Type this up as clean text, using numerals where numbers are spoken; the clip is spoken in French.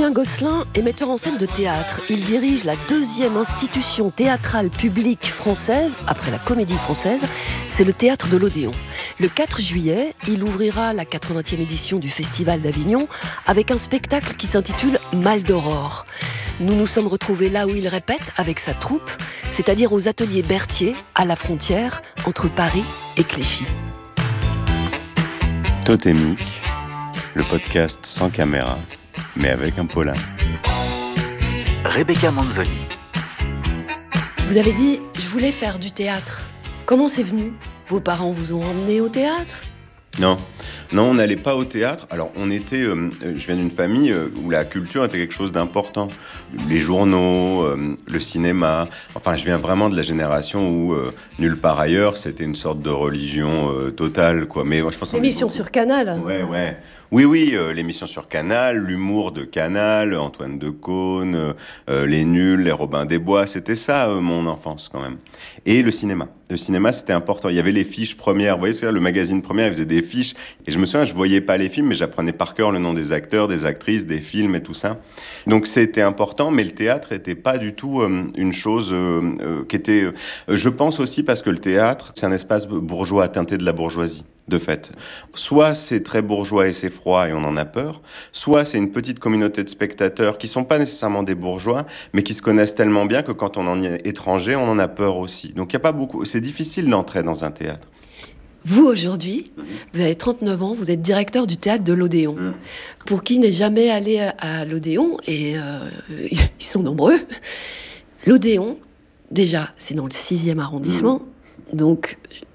Alain Gosselin est metteur en scène de théâtre. Il dirige la 2e institution théâtrale publique française, après la Comédie Française, c'est le Théâtre de l'Odéon. Le 4 juillet, il ouvrira la 80e édition du Festival d'Avignon avec un spectacle qui s'intitule Mal d'Aurore. Nous nous sommes retrouvés là où il répète avec sa troupe, c'est-à-dire aux ateliers Berthier, à la frontière entre Paris et Clichy. Totémique, le podcast sans caméra, mais avec un poulain. Rebecca Manzoni. Vous avez dit, je voulais faire du théâtre. Comment c'est venu ? Vos parents vous ont emmené au théâtre ? Non, on n'allait pas au théâtre. Alors, je viens d'une famille où la culture était quelque chose d'important. Les journaux, le cinéma. Enfin, je viens vraiment de la génération où nulle part ailleurs, c'était une sorte de religion totale, quoi. Mais moi, je pense. L'émission sur Canal. Ouais. Oui, l'émission sur Canal, l'humour de Canal, Antoine Decaune, les Nuls, les Robin des Bois, c'était ça mon enfance quand même. Et le cinéma. Le cinéma, c'était important. Il y avait les fiches premières. Vous voyez, c'est là, le magazine Première, il faisait des fiches. Et je me souviens, je voyais pas les films, mais j'apprenais par cœur le nom des acteurs, des actrices, des films et tout ça. Donc c'était important, mais le théâtre était pas du tout une chose qui était... je pense aussi parce que le théâtre, c'est un espace bourgeois teinté de la bourgeoisie. De fait. Soit c'est très bourgeois et c'est froid et on en a peur, soit c'est une petite communauté de spectateurs qui sont pas nécessairement des bourgeois, mais qui se connaissent tellement bien que quand on en est étranger, on en a peur aussi. Donc il y a pas beaucoup, c'est difficile d'entrer dans un théâtre. Vous, aujourd'hui, vous avez 39 ans, vous êtes directeur du théâtre de l'Odéon. Pour qui n'est jamais allé à l'Odéon, et ils sont nombreux, l'Odéon, déjà, c'est dans le 6e arrondissement, donc